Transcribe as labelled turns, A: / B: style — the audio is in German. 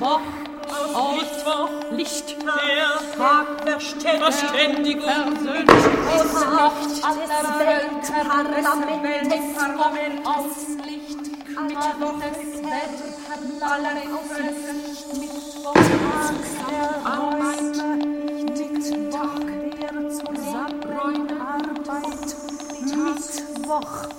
A: Mittwoch aus Licht der Verständigung Auslicht aller Weltparlamentes aus Licht Mittwoch des Weltparlamentes Mittwoch der Räume Mittwoch der Zusammenarbeit Mittwoch